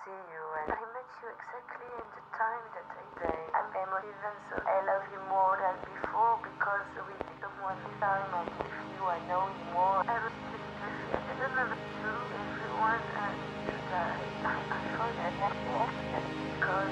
see you, and I met you exactly in the time that I say I'm emotive, and so I love you more than before because with someone this time and with you I know you more. Everything I don't know the truth.